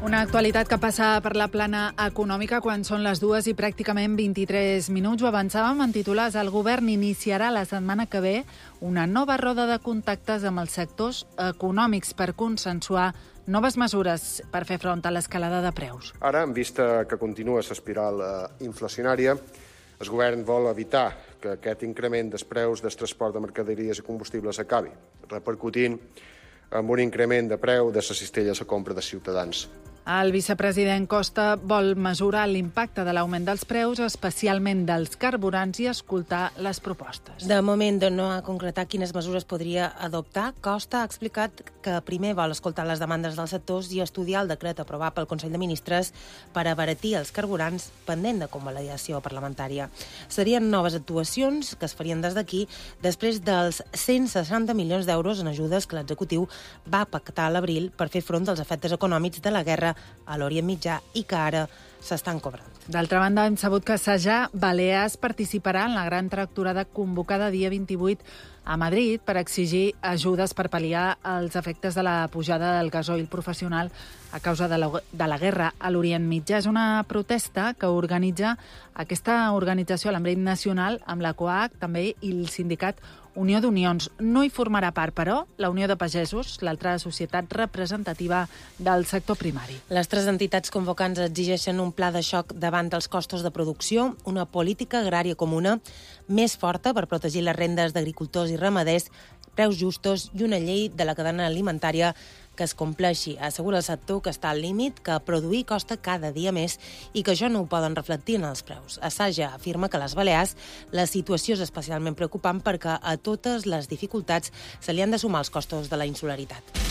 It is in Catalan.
Una actualitat que passa per la plana econòmica quan són les 2 i pràcticament 23 minuts. Ho avançàvem en titulars. El govern iniciarà la setmana que ve una nova roda de contactes amb els sectors econòmics per consensuar noves mesures per fer front a l'escalada de preus. Ara, en vista que continua l'espiral inflacionària, el govern vol evitar que aquest increment dels preus del transport de mercaderies i combustibles acabi, repercutint amb un increment de preu de les cistelles a compra de ciutadans. El vicepresident Costa vol mesurar l'impacte de l'augment dels preus, especialment dels carburants, i escoltar les propostes. De moment no ha concretat quines mesures podria adoptar. Costa ha explicat que primer vol escoltar les demandes dels sectors i estudiar el decret aprovat pel Consell de Ministres per abaratir els carburants pendent de convalidació parlamentària. Serien noves actuacions que es farien des d'aquí després dels 160 milions d'euros en ajudes que l'executiu va pactar a l'abril per fer front als efectes econòmics de la guerra a l'Orient Mitjà i que ara s'estan cobrant. D'altra banda, hem sabut que Sajar Balears participarà en la gran tractorada convocada dia 28 a Madrid per exigir ajudes per pal·liar els efectes de la pujada del gasoil professional a causa de la guerra a l'Orient Mitjà. És una protesta que organitza aquesta organització, l'Àmbit Nacional, amb la COAG també i el sindicat Unió d'Unions. No hi formarà part, però, la Unió de Pagesos, l'altra societat representativa del sector primari. Les tres entitats convocants exigeixen un pla de xoc davant dels costos de producció, una política agrària comuna més forta per protegir les rendes d'agricultors i ramaders, preus justos i una llei de la cadena alimentària que es compleixi. Assegura el sector que està al límit, que produir costa cada dia més i que això no ho poden reflectir en els preus. Saja afirma que a les Balears la situació és especialment preocupant perquè a totes les dificultats se li han de sumar els costos de la insularitat.